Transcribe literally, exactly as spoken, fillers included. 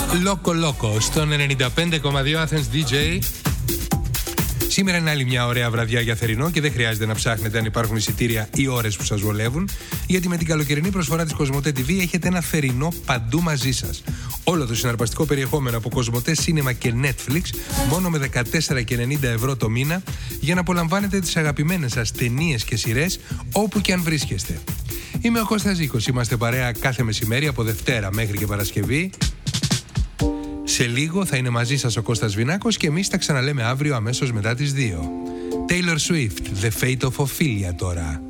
Λόκο Λόκο στον ενενήντα πέντε κόμμα δύο Athens ντι τζέι. Σήμερα είναι άλλη μια ωραία βραδιά για θερινό και δεν χρειάζεται να ψάχνετε αν υπάρχουν εισιτήρια ή ώρες που σας βολεύουν, γιατί με την καλοκαιρινή προσφορά της Κοσμοτέ τι βι έχετε ένα θερινό παντού μαζί σας. Όλο το συναρπαστικό περιεχόμενο από Κοσμοτέ Cinema και Netflix μόνο με δεκατέσσερα και ενενήντα ευρώ το μήνα για να απολαμβάνετε τις αγαπημένες σας ταινίες και σειρές όπου και αν βρίσκεστε. Είμαι ο Κώστας Ζήκος, είμαστε παρέα κάθε μεσημέρι από Δευτέρα μέχρι και Παρασκευή. Σε λίγο θα είναι μαζί σας ο Κώστας Βινάκος και εμείς τα ξαναλέμε αύριο αμέσως μετά τις δύο. Taylor Swift, The Fate of Ophelia τώρα.